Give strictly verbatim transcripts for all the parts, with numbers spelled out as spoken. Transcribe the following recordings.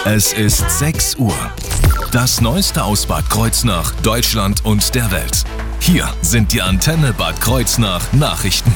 Es ist sechs Uhr. Das Neueste aus Bad Kreuznach, Deutschland und der Welt. Hier sind die Antenne Bad Kreuznach Nachrichten.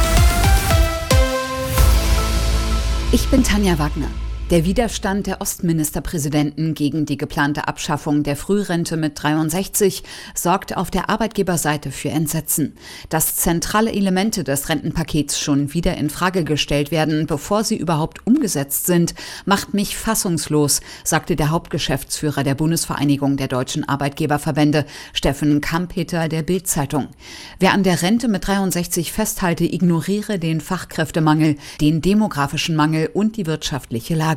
Ich bin Tanja Wagner. Der Widerstand der Ostministerpräsidenten gegen die geplante Abschaffung der Frührente mit dreiundsechzig sorgt auf der Arbeitgeberseite für Entsetzen. Dass zentrale Elemente des Rentenpakets schon wieder in Frage gestellt werden, bevor sie überhaupt umgesetzt sind, macht mich fassungslos, sagte der Hauptgeschäftsführer der Bundesvereinigung der deutschen Arbeitgeberverbände, Steffen Kampeter, der Bild-Zeitung. Wer an der Rente mit dreiundsechzig festhalte, ignoriere den Fachkräftemangel, den demografischen Mangel und die wirtschaftliche Lage.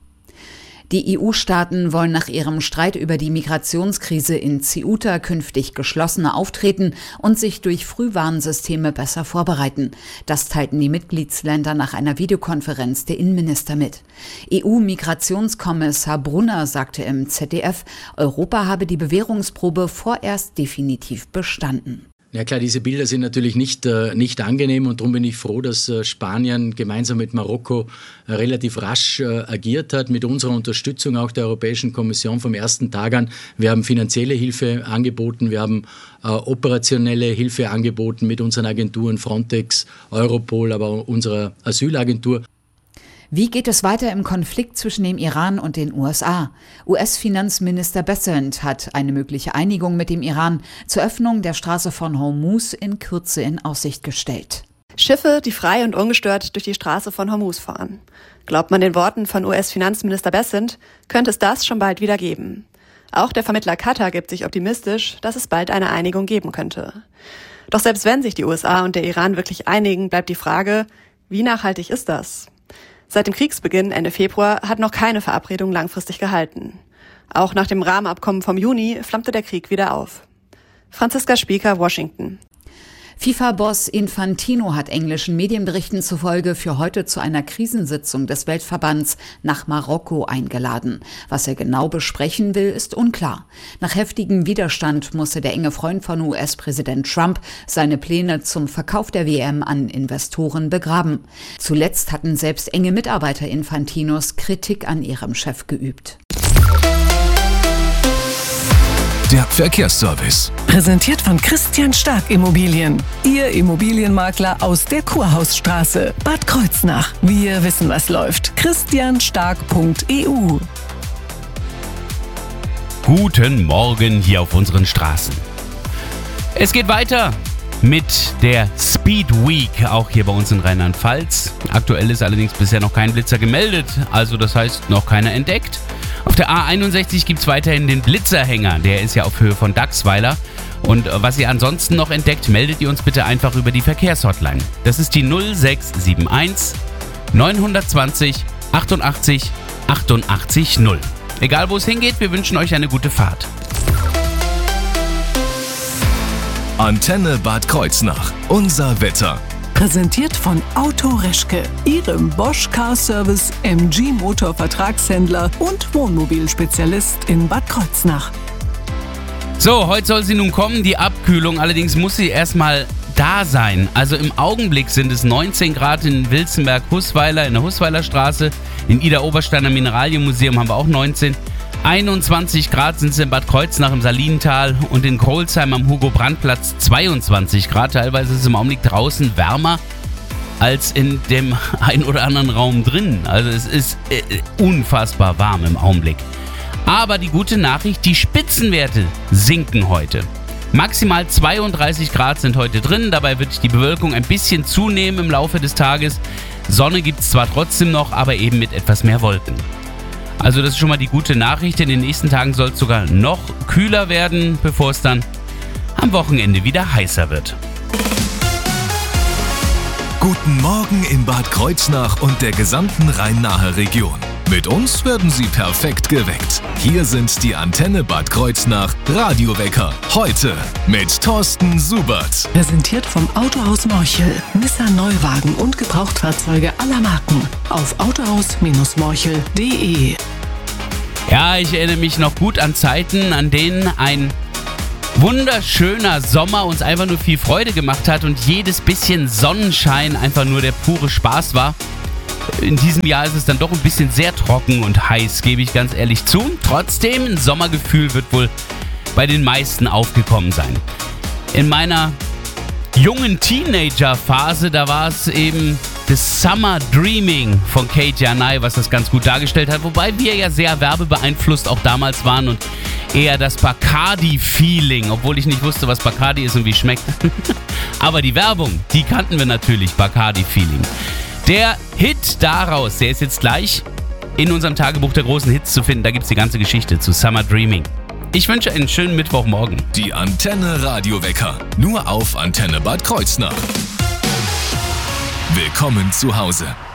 Die E U-Staaten wollen nach ihrem Streit über die Migrationskrise in Ceuta künftig geschlossener auftreten und sich durch Frühwarnsysteme besser vorbereiten. Das teilten die Mitgliedsländer nach einer Videokonferenz der Innenminister mit. E U-Migrationskommissar Brunner sagte im Z D F, Europa habe die Bewährungsprobe vorerst definitiv bestanden. Ja klar, diese Bilder sind natürlich nicht, äh, nicht angenehm und darum bin ich froh, dass äh, Spanien gemeinsam mit Marokko äh, relativ rasch äh, agiert hat, mit unserer Unterstützung auch der Europäischen Kommission vom ersten Tag an. Wir haben finanzielle Hilfe angeboten, wir haben äh, operationelle Hilfe angeboten mit unseren Agenturen Frontex, Europol, aber auch unserer Asylagentur. Wie geht es weiter im Konflikt zwischen dem Iran und den U S A? U S-Finanzminister Bessent hat eine mögliche Einigung mit dem Iran zur Öffnung der Straße von Hormuz in Kürze in Aussicht gestellt. Schiffe, die frei und ungestört durch die Straße von Hormuz fahren. Glaubt man den Worten von U S-Finanzminister Bessent, könnte es das schon bald wieder geben. Auch der Vermittler Katar gibt sich optimistisch, dass es bald eine Einigung geben könnte. Doch selbst wenn sich die U S A und der Iran wirklich einigen, bleibt die Frage, wie nachhaltig ist das? Seit dem Kriegsbeginn Ende Februar hat noch keine Verabredung langfristig gehalten. Auch nach dem Rahmenabkommen vom Juni flammte der Krieg wieder auf. Franziska Spieker, Washington. FIFA-Boss Infantino hat englischen Medienberichten zufolge für heute zu einer Krisensitzung des Weltverbands nach Marokko eingeladen. Was er genau besprechen will, ist unklar. Nach heftigem Widerstand musste der enge Freund von U S-Präsident Trump seine Pläne zum Verkauf der W M an Investoren begraben. Zuletzt hatten selbst enge Mitarbeiter Infantinos Kritik an ihrem Chef geübt. Der Verkehrsservice. Präsentiert von Christian Stark Immobilien. Ihr Immobilienmakler aus der Kurhausstraße, Bad Kreuznach. Wir wissen, was läuft. christian stark punkt e u. Guten Morgen hier auf unseren Straßen. Es geht weiter mit der Speed Week, auch hier bei uns in Rheinland-Pfalz. Aktuell ist allerdings bisher noch kein Blitzer gemeldet, also das heißt noch keiner entdeckt. Auf der A einundsechzig gibt es weiterhin den Blitzerhänger, der ist ja auf Höhe von Dachsweiler. Und was ihr ansonsten noch entdeckt, meldet ihr uns bitte einfach über die Verkehrshotline. Das ist die null sechs sieben eins neun zwei null achtundachtzig achtundachtzig null. Egal wo es hingeht, wir wünschen euch eine gute Fahrt. Antenne Bad Kreuznach, unser Wetter. Präsentiert von Auto Reschke, Ihrem Bosch Car Service, M G Motor Vertragshändler und Wohnmobilspezialist in Bad Kreuznach. So, heute soll sie nun kommen, die Abkühlung. Allerdings muss sie erstmal da sein. Also im Augenblick sind es neunzehn Grad in Wilzenberg-Hußweiler, in der Hußweiler Straße. In Ida-Obersteiner Mineralienmuseum haben wir auch neunzehn. einundzwanzig Grad sind es in Bad Kreuznach im Salinental und in Krolsheim am Hugo-Brandt-Platz zweiundzwanzig Grad. Teilweise ist es im Augenblick draußen wärmer als in dem ein oder anderen Raum drin. Also es ist äh, unfassbar warm im Augenblick. Aber die gute Nachricht, die Spitzenwerte sinken heute. Maximal zweiunddreißig Grad sind heute drin, dabei wird die Bewölkung ein bisschen zunehmen im Laufe des Tages. Sonne gibt es zwar trotzdem noch, aber eben mit etwas mehr Wolken. Also das ist schon mal die gute Nachricht. In den nächsten Tagen soll es sogar noch kühler werden, bevor es dann am Wochenende wieder heißer wird. Guten Morgen in Bad Kreuznach und der gesamten Rhein-Nahe Region. Mit uns werden Sie perfekt geweckt. Hier sind die Antenne Bad Kreuznach Radiowecker. Heute mit Thorsten Subert. Präsentiert vom Autohaus Morchel. Nissan Neuwagen und Gebrauchtfahrzeuge aller Marken. Auf autohaus morchel punkt de. Ja, ich erinnere mich noch gut an Zeiten, an denen ein wunderschöner Sommer uns einfach nur viel Freude gemacht hat und jedes bisschen Sonnenschein einfach nur der pure Spaß war. In diesem Jahr ist es dann doch ein bisschen sehr trocken und heiß, gebe ich ganz ehrlich zu. Trotzdem, ein Sommergefühl wird wohl bei den meisten aufgekommen sein. In meiner jungen Teenager-Phase, da war es eben das Summer Dreaming von Kate Janai, was das ganz gut dargestellt hat. Wobei wir ja sehr werbebeeinflusst auch damals waren und eher das Bacardi-Feeling, obwohl ich nicht wusste, was Bacardi ist und wie es schmeckt. Aber die Werbung, die kannten wir natürlich, Bacardi-Feeling. Der Hit daraus, der ist jetzt gleich in unserem Tagebuch der großen Hits zu finden. Da gibt es die ganze Geschichte zu Summer Dreaming. Ich wünsche einen schönen Mittwochmorgen. Die Antenne Radiowecker. Nur auf Antenne Bad Kreuznach. Willkommen zu Hause.